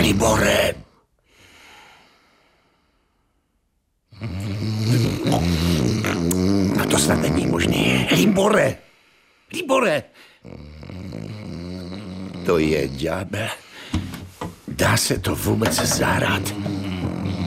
Libore! A to snad není možný. Libore! Libore! To je ďábel. Dá se to vůbec zahrát?